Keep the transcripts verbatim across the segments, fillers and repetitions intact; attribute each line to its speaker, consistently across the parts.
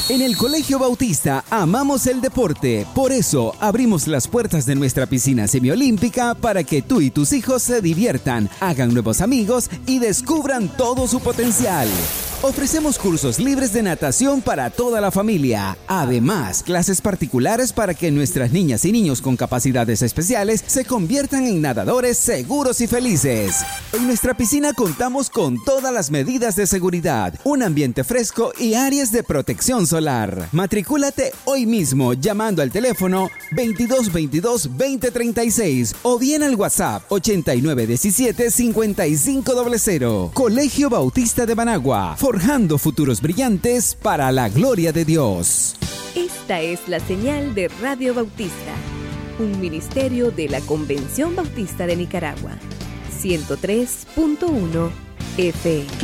Speaker 1: En el Colegio Bautista amamos el deporte, por eso abrimos las puertas de nuestra piscina semiolímpica para que tú y tus hijos se diviertan, hagan nuevos amigos y descubran todo su potencial. Ofrecemos cursos libres de natación para toda la familia. Además, clases particulares para que nuestras niñas y niños con capacidades especiales se conviertan en nadadores seguros y felices. En nuestra piscina contamos con todas las medidas de seguridad, un ambiente fresco y áreas de protección solar. Matricúlate hoy mismo llamando al teléfono veintidós veintidós veinte treinta y seis o bien al WhatsApp ochenta y nueve diecisiete cincuenta y cinco cero cero. Colegio Bautista de Managua, forjando futuros brillantes para la gloria de Dios.
Speaker 2: Esta es la señal de Radio Bautista, un ministerio de la Convención Bautista de Nicaragua. ciento tres punto uno F M.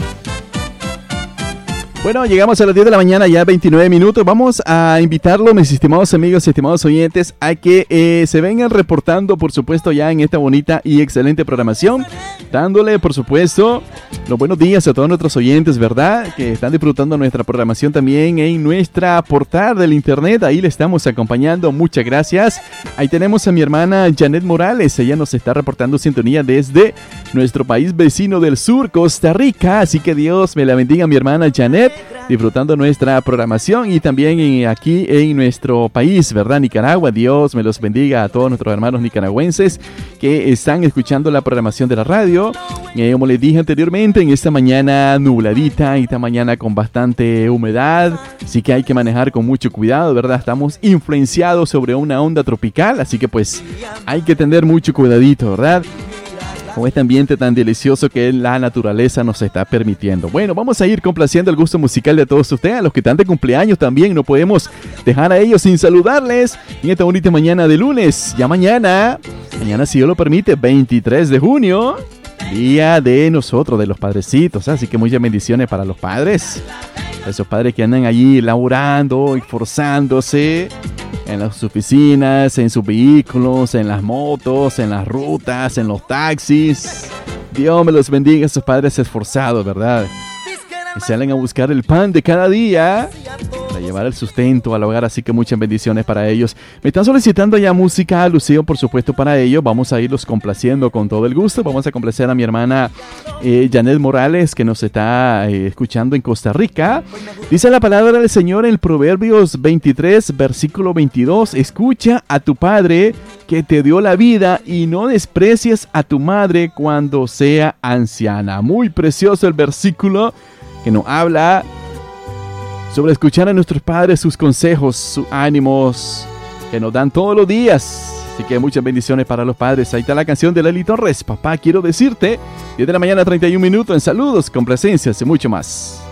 Speaker 3: Bueno, llegamos a las diez de la mañana, ya veintinueve minutos. Vamos a invitarlos, mis estimados amigos y estimados oyentes, a que eh, se vengan reportando, por supuesto, ya en esta bonita y excelente programación, dándole, por supuesto, los buenos días a todos nuestros oyentes, ¿verdad? Que están disfrutando nuestra programación también en nuestra portal del internet. Ahí le estamos acompañando. Muchas gracias. Ahí tenemos a mi hermana Janet Morales. Ella nos está reportando sintonía desde nuestro país vecino del sur, Costa Rica. Así que Dios me la bendiga, mi hermana Janet, disfrutando nuestra programación y también en, aquí en nuestro país, ¿verdad? Nicaragua. Dios me los bendiga a todos nuestros hermanos nicaragüenses que están escuchando la programación de la radio. Eh, como les dije anteriormente, en esta mañana nubladita y esta mañana con bastante humedad, así que hay que manejar con mucho cuidado, ¿verdad? Estamos influenciados sobre una onda tropical, así que pues hay que tener mucho cuidadito, ¿verdad? Con este ambiente tan delicioso que la naturaleza nos está permitiendo. Bueno, vamos a ir complaciendo el gusto musical de todos ustedes. A los que están de cumpleaños también no podemos dejar a ellos sin saludarles en esta bonita mañana de lunes. Ya mañana, mañana si Dios lo permite, veintitrés de junio, día de nosotros, de los padrecitos. Así que muchas bendiciones para los padres. Esos padres que andan allí laburando, esforzándose en las oficinas, en sus vehículos, en las motos, en las rutas, en los taxis. Dios me los bendiga, esos padres esforzados, ¿verdad? Que salen a buscar el pan de cada día para llevar el sustento al hogar, así que muchas bendiciones para ellos. Me están solicitando ya música, Lucía, por supuesto, para ellos. Vamos a irlos complaciendo con todo el gusto. Vamos a complacer a mi hermana eh, Janet Morales, que nos está eh, escuchando en Costa Rica. Dice la palabra del Señor en Proverbios veintitrés, versículo veintidós. Escucha a tu padre que te dio la vida y no desprecies a tu madre cuando sea anciana. Muy precioso el versículo que nos habla sobre escuchar a nuestros padres, sus consejos, sus ánimos que nos dan todos los días. Así que muchas bendiciones para los padres. Ahí está la canción de Lely Torres. Papá, quiero decirte. diez de la mañana, treinta y un minutos en saludos, complacencias y mucho más.